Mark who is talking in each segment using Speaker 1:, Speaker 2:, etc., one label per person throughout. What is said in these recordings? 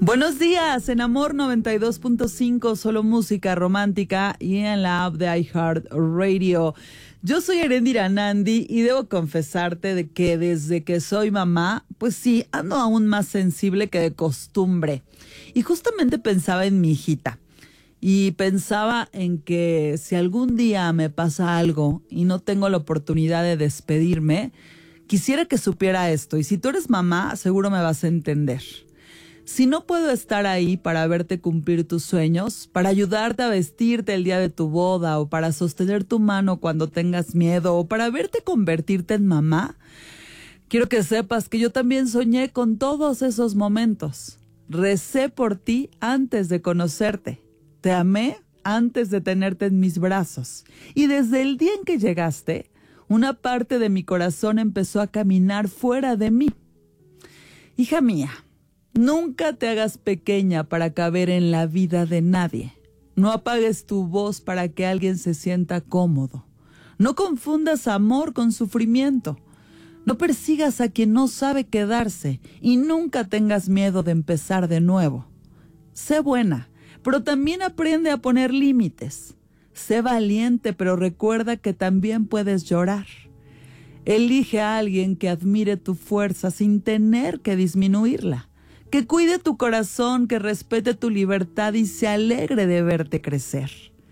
Speaker 1: Buenos días, en Amor 92.5, solo música romántica y en la app de iHeartRadio. Yo soy Erendira Nandi y debo confesarte de que desde que soy mamá, pues sí, ando aún más sensible que de costumbre. Y justamente pensaba en mi hijita. Y pensaba en que si algún día me pasa algo y no tengo la oportunidad de despedirme, quisiera que supiera esto. Y si tú eres mamá, seguro me vas a entender. Si no puedo estar ahí para verte cumplir tus sueños, para ayudarte a vestirte el día de tu boda o para sostener tu mano cuando tengas miedo o para verte convertirte en mamá, quiero que sepas que yo también soñé con todos esos momentos. Recé por ti antes de conocerte. Te amé antes de tenerte en mis brazos. Y desde el día en que llegaste, una parte de mi corazón empezó a caminar fuera de mí. Hija mía, nunca te hagas pequeña para caber en la vida de nadie. No apagues tu voz para que alguien se sienta cómodo. No confundas amor con sufrimiento. No persigas a quien no sabe quedarse y nunca tengas miedo de empezar de nuevo. Sé buena, pero también aprende a poner límites. Sé valiente, pero recuerda que también puedes llorar. Elige a alguien que admire tu fuerza sin tener que disminuirla. Que cuide tu corazón, que respete tu libertad y se alegre de verte crecer.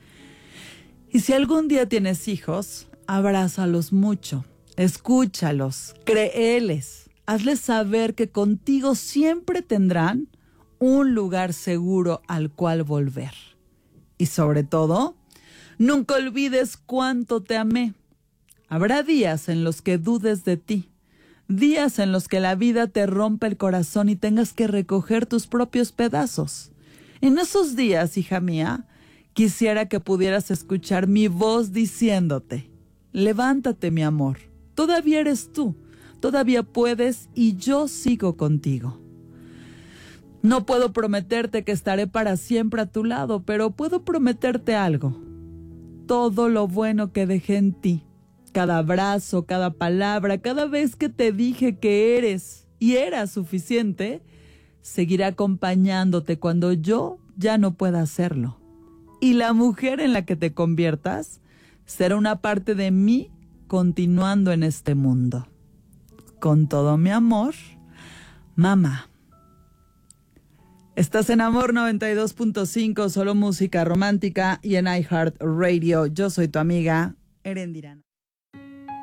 Speaker 1: Y si algún día tienes hijos, abrázalos mucho, escúchalos, créeles, hazles saber que contigo siempre tendrán un lugar seguro al cual volver. Y sobre todo, nunca olvides cuánto te amé. Habrá días en los que dudes de ti. Días en los que la vida te rompe el corazón y tengas que recoger tus propios pedazos. En esos días, hija mía, quisiera que pudieras escuchar mi voz diciéndote: levántate, mi amor, todavía eres tú, todavía puedes y yo sigo contigo. No puedo prometerte que estaré para siempre a tu lado, pero puedo prometerte algo. Todo lo bueno que dejé en ti, cada abrazo, cada palabra, cada vez que te dije que eres y eras suficiente, seguirá acompañándote cuando yo ya no pueda hacerlo. Y la mujer en la que te conviertas será una parte de mí continuando en este mundo. Con todo mi amor, mamá. Estás en Amor 92.5, solo música romántica y en iHeartRadio. Yo soy tu amiga Erendira.